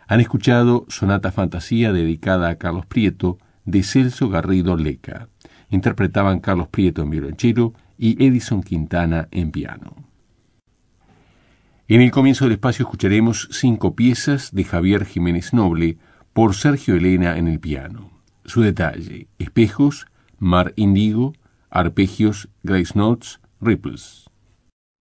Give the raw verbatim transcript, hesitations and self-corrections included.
Han escuchado Sonata Fantasía dedicada a Carlos Prieto de Celso Garrido Leca. Interpretaban Carlos Prieto en violonchelo y Edison Quintana en piano. En el comienzo del espacio escucharemos cinco piezas de Javier Jiménez Noble por Sergio Elena en el piano. Su detalle: espejos, mar índigo, arpegios, grace notes, ripples.